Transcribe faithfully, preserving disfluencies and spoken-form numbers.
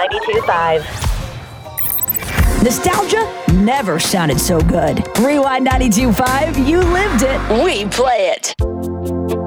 ninety-two point five. Nostalgia never sounded so good. Rewind ninety-two point five, you lived it. We play it.